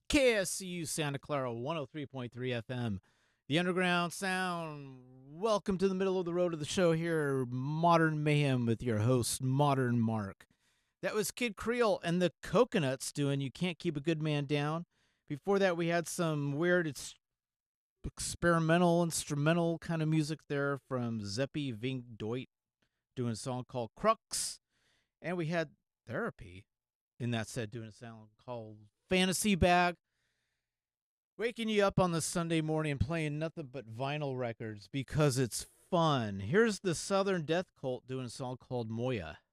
KSCU Santa Clara 103.3 FM. The Underground Sound. Welcome to the middle of the road of the show here, Modern Mayhem, with your host, Modern Mark. That was Kid Creole and the Coconuts doing You Can't Keep a Good Man Down. Before that, we had some weird experimental, instrumental kind of music there from Zeppi Vink Deut doing a song called Crux. And we had Therapy in that set doing a song called Fantasy Bag. Waking you up on the Sunday morning and playing nothing but vinyl records because it's fun. Here's the Southern Death Cult doing a song called Moya.